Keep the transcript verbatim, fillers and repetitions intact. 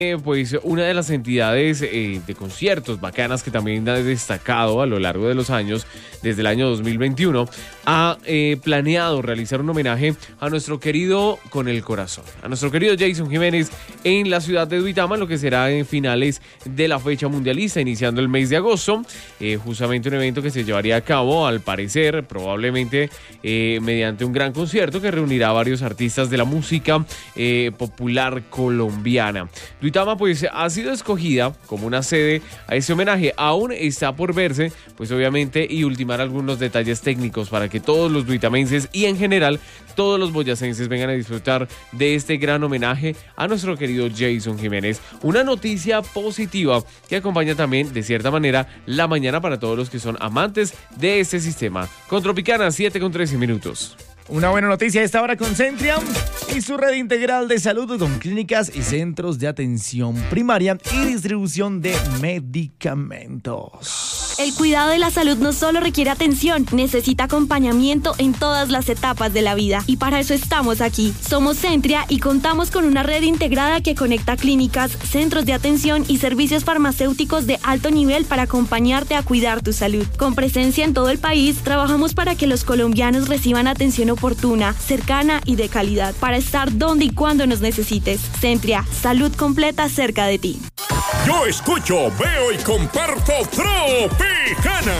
Eh, pues una de las entidades eh, de conciertos bacanas que también ha destacado a lo largo de los años, desde el año dos mil veintiuno, ha eh, planeado realizar un homenaje a nuestro querido Con el Corazón, a nuestro querido Jason Jiménez en la ciudad de Duitama, lo que será en finales de la fecha mundialista, iniciando el mes de agosto, eh, justamente un evento que se llevaría a cabo, al parecer, probablemente eh, mediante un gran concierto que reunirá a varios artistas de la música eh, popular colombiana. Duitama pues ha sido escogida como una sede a ese homenaje. Aún está por verse, pues obviamente, y ultimar algunos detalles técnicos para que todos los duitamenses y en general todos los boyacenses vengan a disfrutar de este gran homenaje a nuestro querido Jason Jiménez. Una noticia positiva que acompaña también, de cierta manera, la mañana para todos los que son amantes de este sistema. Con Tropicana, siete con trece minutos. Una buena noticia a esta hora con Centria y su red integral de salud con clínicas y centros de atención primaria y distribución de medicamentos. El cuidado de la salud no solo requiere atención, necesita acompañamiento en todas las etapas de la vida. Y para eso estamos aquí. Somos Centria y contamos con una red integrada que conecta clínicas, centros de atención y servicios farmacéuticos de alto nivel para acompañarte a cuidar tu salud. Con presencia en todo el país, trabajamos para que los colombianos reciban atención oportuna, cercana y de calidad, para estar donde y cuando nos necesites. Centria, salud completa cerca de ti. Yo escucho, veo y comparto Tropicana.